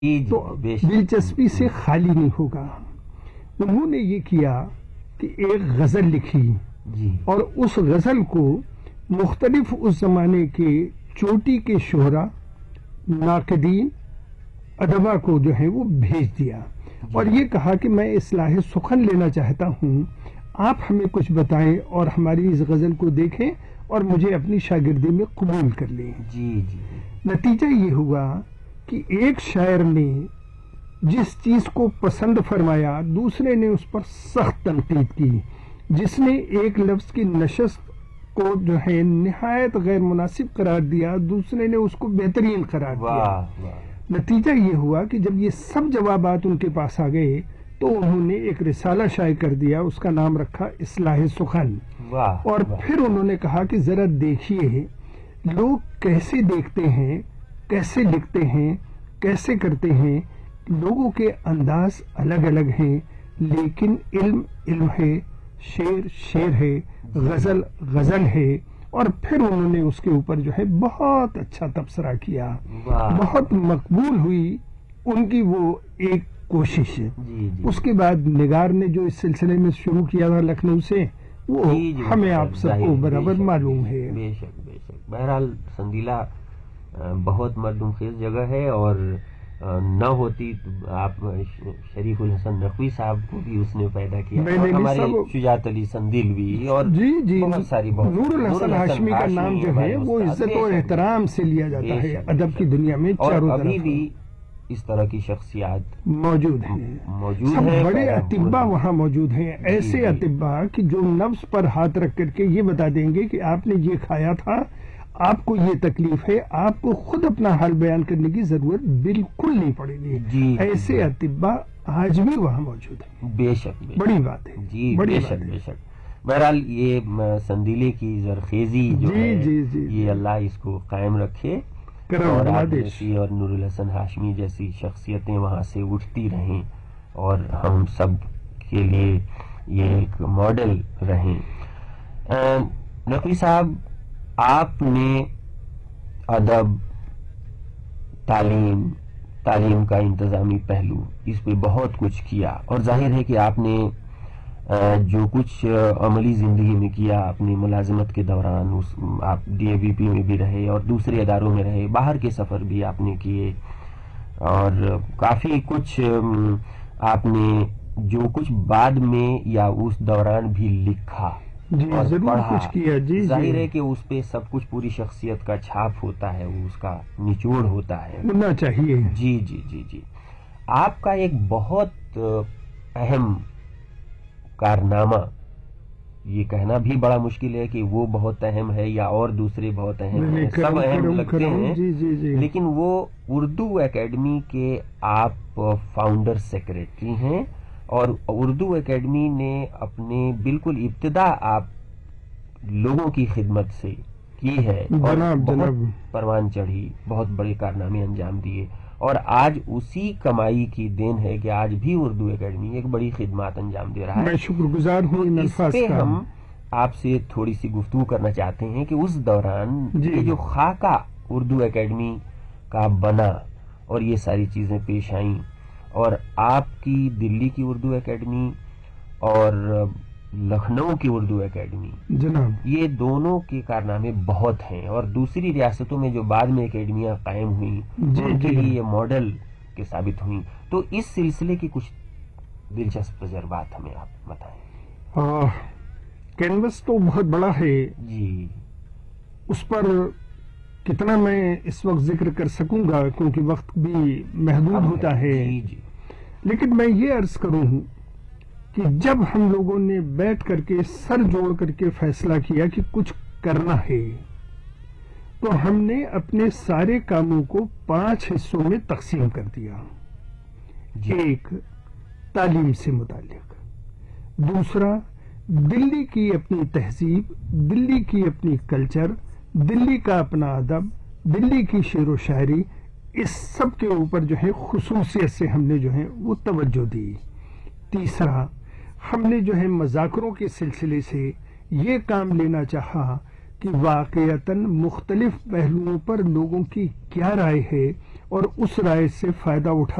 تو دلچسپی سے خالی نہیں ہوگا. انہوں نے یہ کیا کہ ایک غزل لکھی اور اس غزل کو مختلف اس زمانے کے چوٹی کے شعراء، ناقدین، ادبا کو جو ہے وہ بھیج دیا اور یہ کہا کہ میں اصلاح سخن لینا چاہتا ہوں، آپ ہمیں کچھ بتائیں اور ہماری اس غزل کو دیکھیں اور مجھے اپنی شاگردی میں قبول کر لیں. نتیجہ یہ ہوا کہ ایک شاعر نے جس چیز کو پسند فرمایا دوسرے نے اس پر سخت تنقید کی. جس نے ایک لفظ کی نشست کو جو ہے نہایت غیر مناسب قرار دیا دوسرے نے اس کو بہترین قرار دیا. نتیجہ یہ ہوا کہ جب یہ سب جوابات ان کے پاس آ گئے تو انہوں نے ایک رسالہ شائع کر دیا، اس کا نام رکھا اصلاح سخن. اور پھر انہوں نے کہا کہ ذرا دیکھیے لوگ کیسے دیکھتے ہیں، کیسے لکھتے ہیں، کیسے کرتے ہیں. لوگوں کے انداز الگ الگ ہیں لیکن علم علم ہے، شعر شعر ہے، غزل غزل ہے. اور پھر انہوں نے اس کے اوپر جو ہے بہت اچھا تبصرہ کیا. بہت مقبول ہوئی ان کی وہ ایک کوشش. اس کے بعد نگار نے جو اس سلسلے میں شروع کیا تھا لکھنؤ سے وہ ہمیں آپ سب کو برابر معلوم ہے. بے شک بے شک. بہرحال سندیلا بہت مردم خیز جگہ ہے اور نہ ہوتی تو آپ شریف الحسن نقوی صاحب کو بھی اس نے پیدا کیا، ہمارے شجاعت علی سندیلوی اور بہت ساری نور الحسن ہاشمی کا نام جو ہے وہ عزت و احترام سے لیا جاتا ہے ادب کی دنیا میں. اور ابھی بھی اس طرح کی شخصیات موجود ہیں. بڑے اطباء وہاں موجود ہیں، ایسے اطباء کہ جو نفس پر ہاتھ رکھ کر کے یہ بتا دیں گے کہ آپ نے یہ کھایا تھا، آپ کو یہ تکلیف ہے، آپ کو خود اپنا حال بیان کرنے کی ضرورت بالکل نہیں پڑے گی. ایسے اطباء آج بھی وہاں موجود ہیں. بے شک بڑی بات ہے. جی بے شک بے شک. بہرحال یہ سندیلے کی زرخیزی جو ہے یہ اللہ اس کو قائم رکھے اور آپ جیسی اور نور الحسن ہاشمی جیسی شخصیتیں وہاں سے اٹھتی رہیں اور ہم سب کے لیے یہ ایک ماڈل رہیں. نقوی صاحب، آپ نے ادب، تعلیم کا انتظامی پہلو اس پہ بہت کچھ کیا اور ظاہر ہے کہ آپ نے جو کچھ عملی زندگی میں کیا اپنی ملازمت کے دوران، آپ ڈی اے وی پی میں بھی رہے اور دوسرے اداروں میں رہے، باہر کے سفر بھی آپ نے کیے اور کافی کچھ آپ نے جو کچھ بعد میں یا اس دوران بھی لکھا اور پڑھا. کچھ کیا. ظاہر ہے کہ اس پہ سب کچھ پوری شخصیت کا چھاپ ہوتا ہے، اس کا نچوڑ ہوتا ہے، ہونا چاہیے. جی. آپ کا ایک بہت اہم کارنامہ، یہ کہنا بھی بڑا مشکل ہے کہ وہ بہت اہم ہے یا اور دوسرے بہت اہم ہیں، سب اہم لگتے ہیں، لیکن وہ اردو اکیڈمی کے آپ فاؤنڈر سیکریٹری ہیں اور اردو اکیڈمی نے اپنے بالکل ابتدا آپ لوگوں کی خدمت سے کی ہے اور بہت پروان چڑھی، بہت بڑے کارنامے انجام دیے اور آج اسی کمائی کی دین ہے کہ آج بھی اردو اکیڈمی ایک بڑی خدمات انجام دے رہا ہے. میں شکر گزار ہوں ان الفاظ کا. ہم آپ سے تھوڑی سی گفتگو کرنا چاہتے ہیں کہ اس دوران یہ جو خاکہ اردو اکیڈمی کا بنا اور یہ ساری چیزیں پیش آئیں اور آپ کی دلی کی اردو اکیڈمی اور لکھنؤ کی اردو اکیڈمی، جناب یہ دونوں کے کارنامے بہت ہیں اور دوسری ریاستوں میں جو بعد میں اکیڈمیاں قائم ہوئیں ان کے لیے یہ ماڈل کے ثابت ہوئیں. تو اس سلسلے کی کچھ دلچسپ تجربات ہمیں آپ بتائیں. کینوس تو بہت بڑا ہے جی، اس پر کتنا میں اس وقت ذکر کر سکوں گا کیونکہ وقت بھی محدود ہوتا ہے. لیکن میں یہ عرض کروں کہ جب ہم لوگوں نے بیٹھ کر کے سر جوڑ کر کے فیصلہ کیا کہ کچھ کرنا ہے تو ہم نے اپنے سارے کاموں کو 5 حصوں میں تقسیم کر دیا. ایک تعلیم سے متعلق، دوسرا دلی کی اپنی تہذیب، دلی کی اپنی کلچر، دلی کا اپنا ادب، دلی کی شعر و شاعری، اس سب کے اوپر جو ہے خصوصیت سے ہم نے جو ہے وہ توجہ دی. تیسرا ہم نے جو ہے مذاکروں کے سلسلے سے یہ کام لینا چاہا کہ واقعتاً مختلف پہلوؤں پر لوگوں کی کیا رائے ہے اور اس رائے سے فائدہ اٹھا